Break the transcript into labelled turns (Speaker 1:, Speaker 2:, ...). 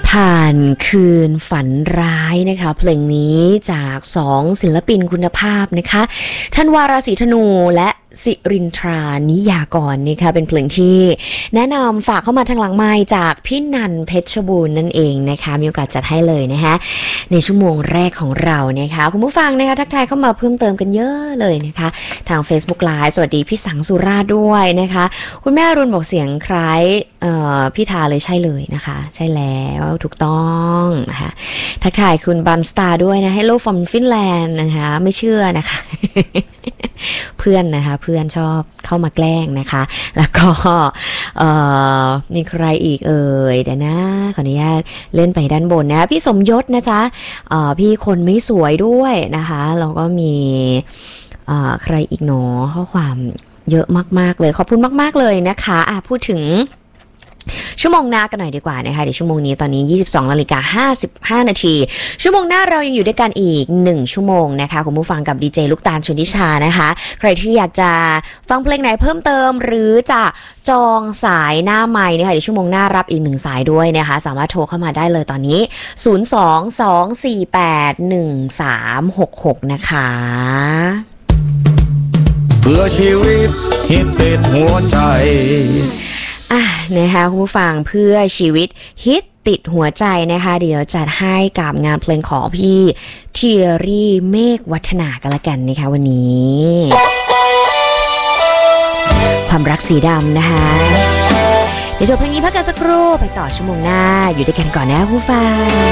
Speaker 1: ผ่านคืนฝันร้ายนะคะเพลงนี้จาก2ศิลปินคุณภาพนะคะธันวาราศีธนูและสิรินทรานิยากรนะคะเป็นเพลงที่แนะนำฝากเข้ามาทางหลังไมค์จากพี่นันเพชรบูรณ์นั่นเองนะคะมีโอกาสจัดให้เลยนะคะในชั่วโมงแรกของเรานะคะคุณผู้ฟังนะคะทักทายเข้ามาเพิ่มเติมกันเยอะเลยนะคะทาง Facebook Live สวัสดีพี่สังสุราษฎร์ด้วยนะคะคุณแม่อรุณบอกเสียงคล้ายพี่ทาเลยใช่เลยนะคะใช่แล้วถูกต้องนะคะทักทายคุณบันสตาร์ด้วยนะ Hello from Finland นะคะไม่เชื่อนะคะ เพื่อนนะคะเพื่อนชอบเข้ามาแกล้งนะคะแล้วก็มีใครอีกเดี๋ยวนะขออนุญาตเล่นไปด้านบนนะพี่สมยศนะจ๊ะพี่คนไม่สวยด้วยนะคะแล้วก็มีใครอีกหนอข้อความเยอะมากๆเลยขอบคุณมากๆเลยนะคะพูดถึงชั่วโมงหน้ากันหน่อยดีกว่านะคะเดี๋ยวชั่วโมงนี้ตอนนี้ 22:55 นาทีชั่วโมงหน้าเรายังอยู่ด้วยกันอีก1ชั่วโมงนะคะคุณผู้ฟังกับดีเจลูกตาลชลนิชานะคะใครที่อยากจะฟังเพลงไหนเพิ่มเติมหรือจะจองสายหน้าไมค์นะคะเดี๋ยวชั่วโมงหน้ารับอีก1สายด้วยนะคะสามารถโทรเข้ามาได้เลยตอนนี้022481366นะคะ
Speaker 2: เพื่อชีวิตฮิตติดหัวใจ
Speaker 1: นะคะคุณผู้ฟังเพื่อชีวิตฮิตติดหัวใจนะคะเดี๋ยวจัดให้กับงานเพลงของพี่เทียรี่เมฆวัฒนากันละกันนะคะวันนี้ความรักสีดำนะคะเดี๋ยวจบเพลงนี้พักกันสักครู่ไปต่อชั่วโมงหน้าอยู่ด้วยกันก่อนนะผู้ฟัง